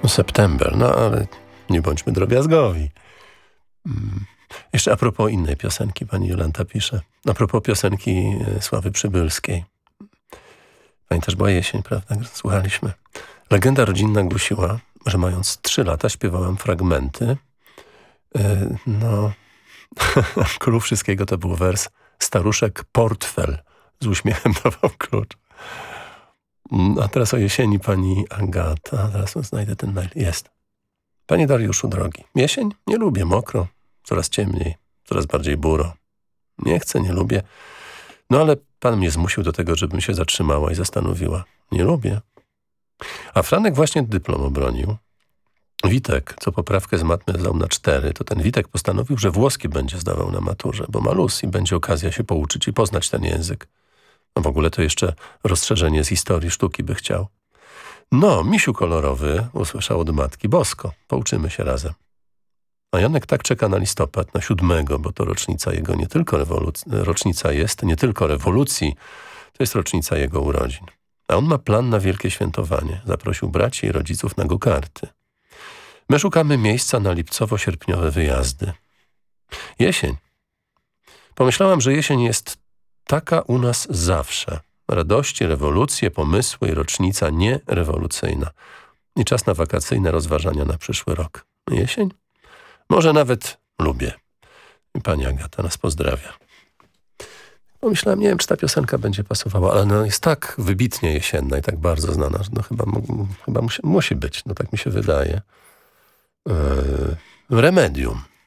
September, no ale nie bądźmy drobiazgowi. Jeszcze a propos innej piosenki, pani Jolanta pisze. A propos piosenki Sławy Przybylskiej. Pani też była jesień, prawda? Słuchaliśmy. Legenda rodzinna głosiła, że mając 3 lata śpiewałem fragmenty. Król wszystkiego to był wers Staruszek portfel z uśmiechem dawał klucz. A teraz o jesieni pani Agata. Teraz znajdę ten mail. Jest. Panie Dariuszu drogi, jesień? Nie lubię, mokro, coraz ciemniej, coraz bardziej buro. Nie chcę, nie lubię. No ale pan mnie zmusił do tego, żebym się zatrzymała i zastanowiła. Nie lubię. A Franek właśnie dyplom obronił. Witek, co poprawkę z matmy zdał na 4, to ten Witek postanowił, że włoski będzie zdawał na maturze, bo ma luz i będzie okazja się pouczyć i poznać ten język. No w ogóle to jeszcze rozszerzenie z historii sztuki by chciał. No, misiu kolorowy, usłyszał od matki, bosko, pouczymy się razem. A Janek tak czeka na listopad, na 7, bo to rocznica jego nie tylko rewolucji, to jest rocznica jego urodzin. A on ma plan na wielkie świętowanie. Zaprosił braci i rodziców na go-karty. My szukamy miejsca na lipcowo-sierpniowe wyjazdy. Jesień. Pomyślałam, że jesień jest taka u nas zawsze. Radości, rewolucje, pomysły i rocznica nierewolucyjna. I czas na wakacyjne rozważania na przyszły rok. Jesień? Może nawet lubię. I pani Agata nas pozdrawia. Pomyślałem, nie wiem, czy ta piosenka będzie pasowała, ale no jest tak wybitnie jesienna i tak bardzo znana, że no chyba musi być. No tak mi się wydaje. Remedium.